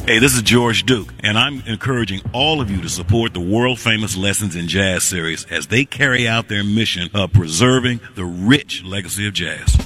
Hey, this is George Duke, and I'm encouraging all of you to support the world-famous Lessons in Jazz series as they carry out their mission of preserving the rich legacy of jazz.